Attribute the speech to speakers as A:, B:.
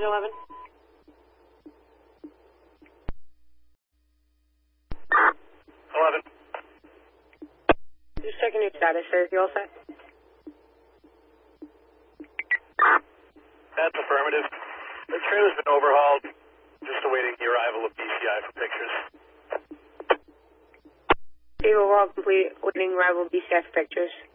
A: 11. Just checking your status, sir. You all set?
B: That's affirmative. The trailer's been overhauled. Just awaiting the arrival of BCI for pictures.
A: Overall complete, waiting arrival BCI for pictures.